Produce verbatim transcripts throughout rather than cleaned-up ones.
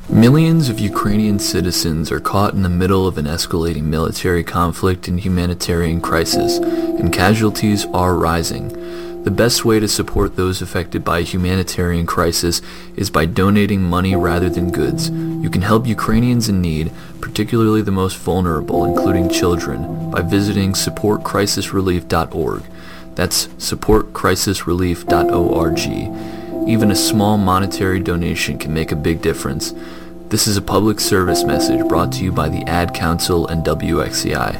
Millions of Ukrainian citizens are caught in the middle of an escalating military conflict and humanitarian crisis, and casualties are rising. The best way to support those affected by a humanitarian crisis is by donating money rather than goods. You can help Ukrainians in need, particularly the most vulnerable, including children, by visiting support crisis relief dot org. That's support crisis relief dot org. Even a small monetary donation can make a big difference. This is a public service message brought to you by the Ad Council and W X C I.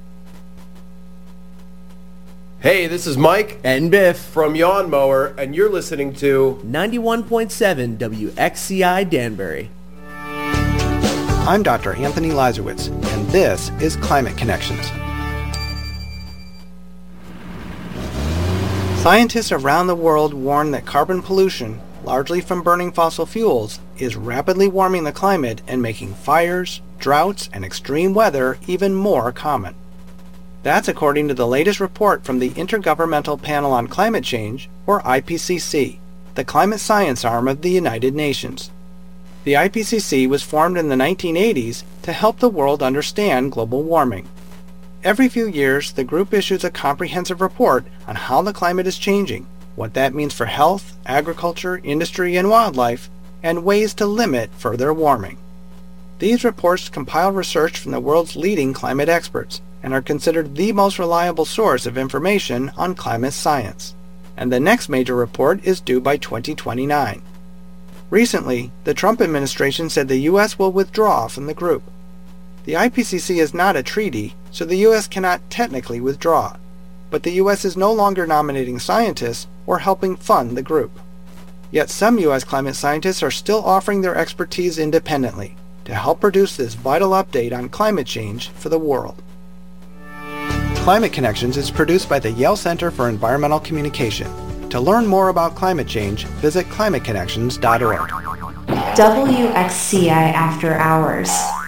Hey, this is Mike and Biff from Yawn Mower, and you're listening to ninety-one point seven W X C I Danbury. I'm Doctor Anthony Lazarowitz, and this is Climate Connections. Scientists around the world warn that carbon pollution, largely from burning fossil fuels, is rapidly warming the climate and making fires, droughts, and extreme weather even more common. That's according to the latest report from the Intergovernmental Panel on Climate Change, or I P C C, the climate science arm of the United Nations. The I P C C was formed in the nineteen eighties to help the world understand global warming. Every few years, the group issues a comprehensive report on how the climate is changing, what that means for health, agriculture, industry, and wildlife, and ways to limit further warming. These reports compile research from the world's leading climate experts and are considered the most reliable source of information on climate science. And the next major report is due by twenty twenty-nine. Recently, the Trump administration said the U S will withdraw from the group. The I P C C is not a treaty, so the U S cannot technically withdraw, but the U S is no longer nominating scientists or helping fund the group. Yet some U S climate scientists are still offering their expertise independently to help produce this vital update on climate change for the world. Climate Connections is produced by the Yale Center for Environmental Communication. To learn more about climate change, visit climate connections dot org. W X C I After Hours.